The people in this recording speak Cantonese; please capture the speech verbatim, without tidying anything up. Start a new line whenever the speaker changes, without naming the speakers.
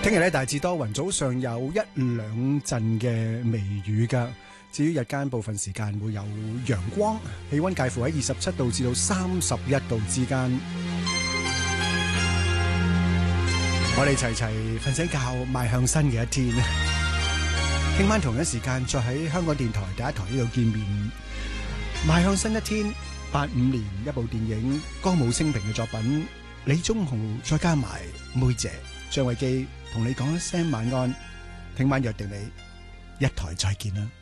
聽日咧大致多雲，早上有一兩陣嘅微雨噶。至於日間部分時間會有陽光，氣溫介乎喺二十七度至到三十一度之間。我哋齊齊瞓醒覺，邁向新嘅一天。聽晚同一時間再喺香港電台第一台呢度見面，邁向新一天。八五年一部電影歌舞升平嘅作品，李宗豪再加埋妹姐張衛基同你講一聲晚安，聽晚約定你一台再見啦。